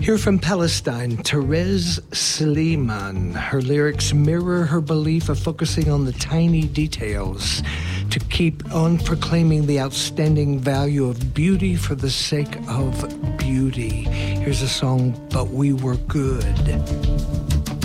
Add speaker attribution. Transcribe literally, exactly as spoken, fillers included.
Speaker 1: Here from Palestine, Therese Sleiman. Her lyrics mirror her belief of focusing on the tiny details to keep on proclaiming the outstanding value of beauty for the sake of beauty. Here's a song, But We Were Good.